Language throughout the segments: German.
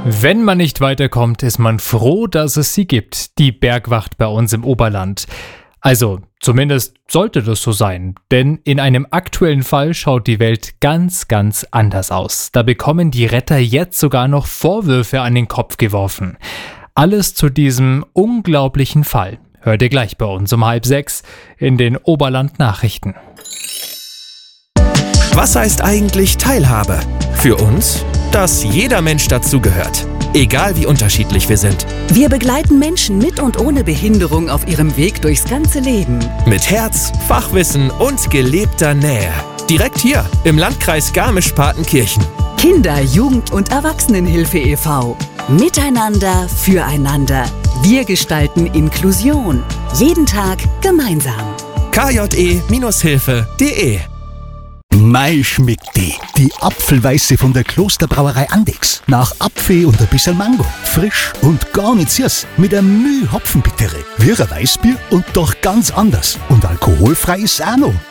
Wenn man nicht weiterkommt, ist man froh, dass es sie gibt, die Bergwacht bei uns im Oberland. Also, zumindest sollte das so sein, denn in einem aktuellen Fall schaut die Welt ganz, ganz anders aus. Da bekommen die Retter jetzt sogar noch Vorwürfe an den Kopf geworfen. Alles zu diesem unglaublichen Fall hört ihr gleich bei uns um 5:30 in den Oberland-Nachrichten. Was heißt eigentlich Teilhabe? Für uns, dass jeder Mensch dazugehört, egal wie unterschiedlich wir sind. Wir begleiten Menschen mit und ohne Behinderung auf ihrem Weg durchs ganze Leben. Mit Herz, Fachwissen und gelebter Nähe. Direkt hier im Landkreis Garmisch-Partenkirchen. Kinder-, Jugend- und Erwachsenenhilfe e.V. Miteinander, füreinander. Wir gestalten Inklusion. Jeden Tag gemeinsam. kje-hilfe.de Mei schmeckt die Apfelweiße von der Klosterbrauerei Andechs. Nach Apfel und ein bisschen Mango. Frisch und gar nicht süß. Mit einem Mühe Hopfenbittere. Wie ein Weißbier und doch ganz anders. Und alkoholfrei ist auch noch.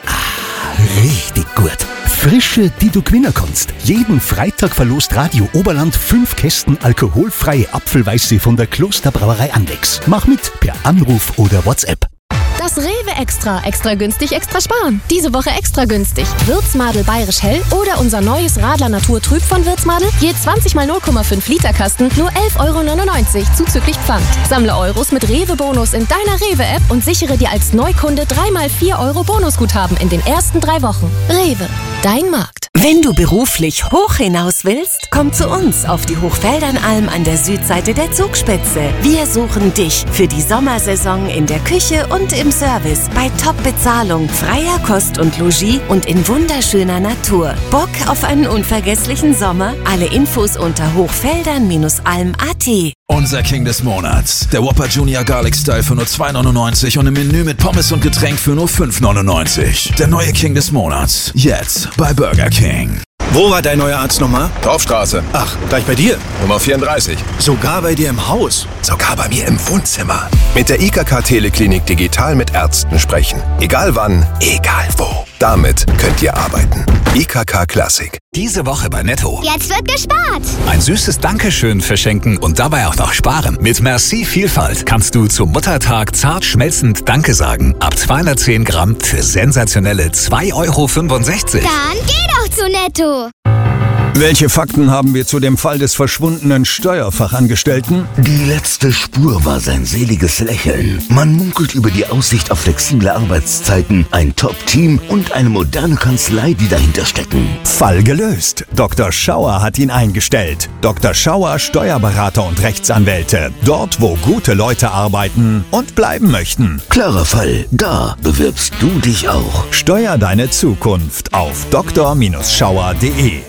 Richtig gut. Frische, die du gewinnen kannst. Jeden Freitag verlost Radio Oberland 5 Kästen alkoholfreie Apfelweiße von der Klosterbrauerei Andechs. Mach mit per Anruf oder WhatsApp. Das Rewe Extra. Extra günstig, extra sparen. Diese Woche extra günstig. Würzmadel Bayerisch Hell oder unser neues Radler Natur Trüb von Würzmadel. Je 20 mal 0,5 Liter Kasten, nur 11,99 € zuzüglich Pfand. Sammle Euros mit Rewe-Bonus in deiner Rewe-App und sichere dir als Neukunde 3 mal 4 € Bonusguthaben in den ersten 3 Wochen. Rewe, dein Markt. Wenn du beruflich hoch hinaus willst, komm zu uns auf die Hochfeldernalm an der Südseite der Zugspitze. Wir suchen dich für die Sommersaison in der Küche und im Service, bei Top-Bezahlung, freier Kost und Logis und in wunderschöner Natur. Bock auf einen unvergesslichen Sommer? Alle Infos unter hochfeldern-alm.at. Unser King des Monats, der Whopper Junior Garlic Style für nur 2,99 € und im Menü mit Pommes und Getränk für nur 5,99 €. Der neue King des Monats, jetzt bei Burger King. Wo war dein neuer Arzt nochmal? Dorfstraße. Ach, gleich bei dir? Nummer 34. Sogar bei dir im Haus? Sogar bei mir im Wohnzimmer. Mit der IKK Teleklinik digital mit Ärzten sprechen. Egal wann, egal wo. Damit könnt ihr arbeiten. IKK Klassik. Diese Woche bei Netto. Jetzt wird gespart. Ein süßes Dankeschön verschenken und dabei auch noch sparen. Mit Merci Vielfalt kannst du zum Muttertag zart schmelzend Danke sagen. Ab 210 Gramm für sensationelle 2,65 €. Dann geh doch zu Netto. Welche Fakten haben wir zu dem Fall des verschwundenen Steuerfachangestellten? Die letzte Spur war sein seliges Lächeln. Man munkelt über die Aussicht auf flexible Arbeitszeiten, ein Top-Team und eine moderne Kanzlei, die dahinter stecken. Fall gelöst. Dr. Schauer hat ihn eingestellt. Dr. Schauer, Steuerberater und Rechtsanwälte. Dort, wo gute Leute arbeiten und bleiben möchten. Klarer Fall. Da bewirbst du dich auch. Steuer deine Zukunft auf dr-schauer.de.